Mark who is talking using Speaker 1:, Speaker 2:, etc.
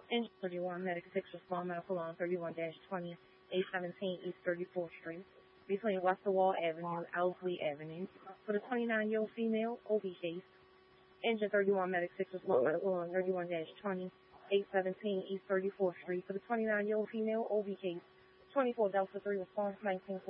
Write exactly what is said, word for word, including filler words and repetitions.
Speaker 1: Engine thirty-one, Medic six, respond medical on thirty-one twenty, eight seventeen East thirty-fourth Street, between Westerwall Avenue and Owsley Avenue, for the twenty-nine-year-old female O B case. Engine thirty-one, Medic six, respond medical on thirty-one twenty, eight seventeen East thirty-fourth Street, for the twenty-nine-year-old female O B case. twenty-four Delta three, response nineteen